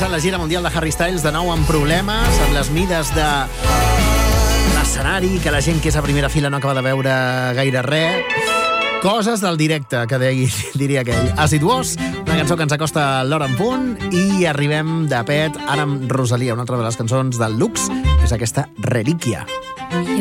començat la gira mundial de Harry Styles de nou amb problemes, amb les mides de l'escenari, que la gent que és a primera fila no acaba de veure gaire res. Coses del directe, que diria aquell. As It Was, una cançó que ens acosta l'hora en punt, i arribem de pet ara amb Rosalia, una altra de les cançons del Lux, és aquesta Relíquia.